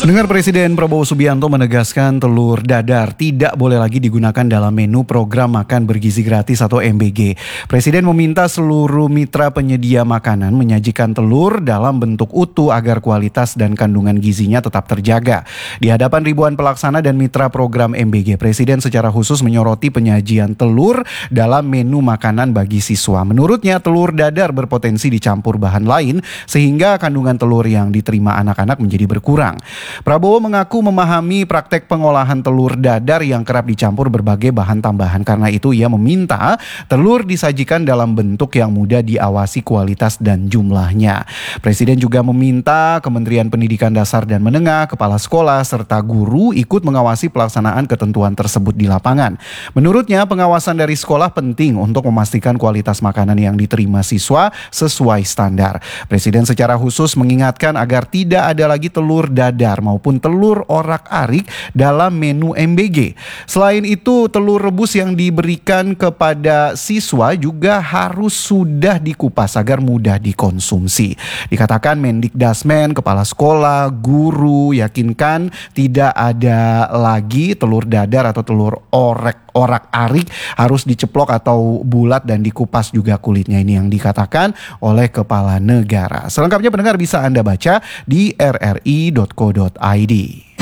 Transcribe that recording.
Pendengar, Presiden Prabowo Subianto menegaskan telur dadar tidak boleh lagi digunakan dalam menu program makan bergizi gratis atau MBG. Presiden meminta seluruh mitra penyedia makanan menyajikan telur dalam bentuk utuh agar kualitas dan kandungan gizinya tetap terjaga. Di hadapan ribuan pelaksana dan mitra program MBG, Presiden secara khusus menyoroti penyajian telur dalam menu makanan bagi siswa. Menurutnya, telur dadar berpotensi dicampur bahan lain sehingga kandungan telur yang diterima anak-anak menjadi berkurang. Prabowo mengaku memahami praktek pengolahan telur dadar yang kerap dicampur berbagai bahan tambahan. Karena itu ia meminta telur disajikan dalam bentuk yang mudah diawasi kualitas dan jumlahnya. Presiden juga meminta Kementerian Pendidikan Dasar dan Menengah, kepala sekolah, serta guru ikut mengawasi pelaksanaan ketentuan tersebut di lapangan. Menurutnya, pengawasan dari sekolah penting untuk memastikan kualitas makanan yang diterima siswa sesuai standar. Presiden secara khusus mengingatkan agar tidak ada lagi telur dadar maupun telur orak-arik dalam menu MBG. Selain itu, telur rebus yang diberikan kepada siswa juga harus sudah dikupas agar mudah dikonsumsi. Dikatakan Mendikdasmen, kepala sekolah, guru yakinkan tidak ada lagi telur dadar atau telur orak-arik harus diceplok atau bulat dan dikupas juga kulitnya. Ini yang dikatakan oleh kepala negara. Selengkapnya pendengar bisa Anda baca di rri.co.id.